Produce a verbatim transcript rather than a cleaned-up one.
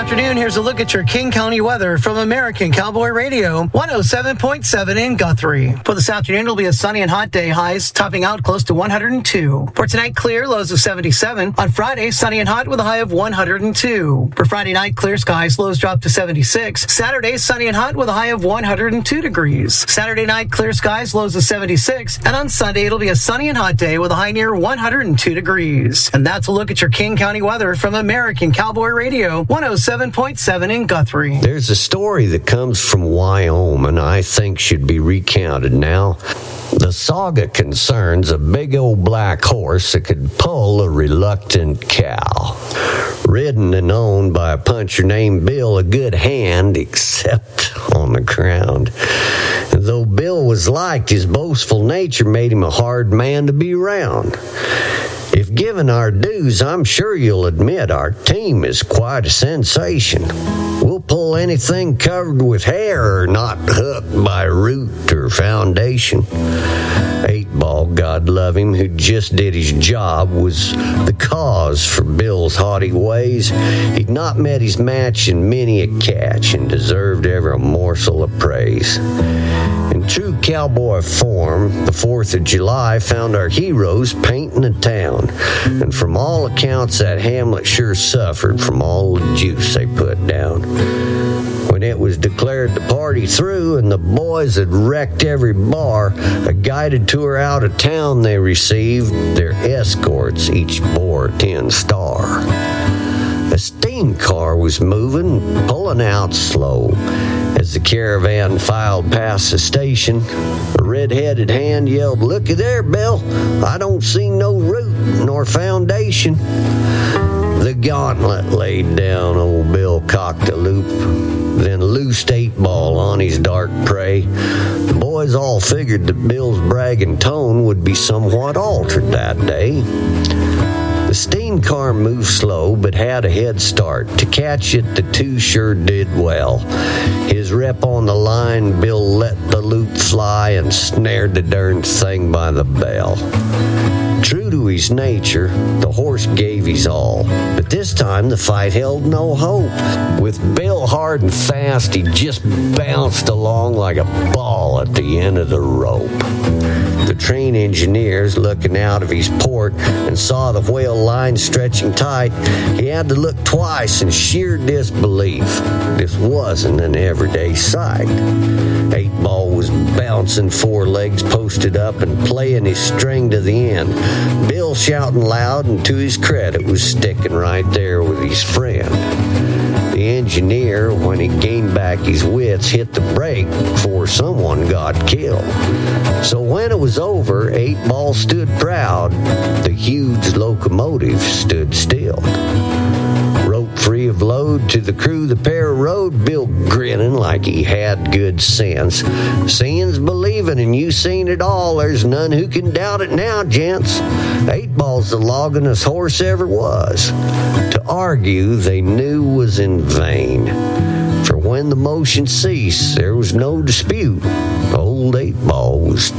afternoon, here's a look at your King County weather from American Cowboy Radio, one oh seven point seven in Guthrie. For this afternoon, it'll be a sunny and hot day, highs topping out close to one hundred two. For tonight, clear, lows of seventy-seven. On Friday, sunny and hot with a high of one hundred two. For Friday night, clear skies, lows drop to seventy-six. Saturday, sunny and hot with a high of one hundred two degrees. Saturday night, clear skies, lows of seventy-six. And on Sunday, it'll be a sunny and hot day with a high near one hundred two degrees. And that's a look at your King County weather from American Cowboy Radio, one oh seven point seven in Guthrie. There's a story that comes from Wyoming I think should be recounted now. The saga concerns a big old black horse that could pull a reluctant cow. Ridden and owned by a puncher named Bill, a good hand, except on the ground. And though Bill was liked, his boastful nature made him a hard man to be around. If given our dues, I'm sure you'll admit our team is quite a sensation. We'll pull anything covered with hair or not hooked by root or foundation. Eight Ball, God love him, who just did his job, was the cause for Bill's haughty ways. He'd not met his match in many a catch and deserved every morsel of praise. In true cowboy form, the fourth of July found our heroes painting the town, and from all accounts that hamlet sure suffered from all the juice they put down. When it was declared the party through and the boys had wrecked every bar, a guided tour out of town they received. Their escorts each bore a ten-star. A steam car was moving, pulling out slow. As the caravan filed past the station, a red-headed hand yelled, "Looky there, Bill, I don't see no root nor foundation." The gauntlet laid down, old Bill cocked a loop, then loosed Eight Ball on his dark prey. The boys all figured that Bill's bragging tone would be somewhat altered that day. The steam car moved slow, but had a head start. To catch it, the two sure did well. His rep on the line, Bill let the loop fly and snared the darn thing by the bell. True to his nature, the horse gave his all, but this time the fight held no hope. With Bill hard and fast, he just bounced along like a ball at the end of the rope. The train engineers, looking out of his port and saw the whale line stretching tight, he had to look twice in sheer disbelief. This wasn't an everyday sight. Eight Ball was bouncing, four legs posted up and playing his string to the end. Bill shouting loud, and to his credit was sticking right there with his friend. The engineer, when he gained back his wits, hit the brake before someone got killed. So when it was over, Eight Ball stood proud. The huge locomotive stood still. Rope free of load to the crew the pair rode, Bill grinning like he had good sense. Seeing's believing, and you seen it all. There's none who can doubt it now, gents. Eight Ball's the longest horse ever was. To argue, they knew was in vain. For when the motion ceased, there was no dispute. Old Eight Ball was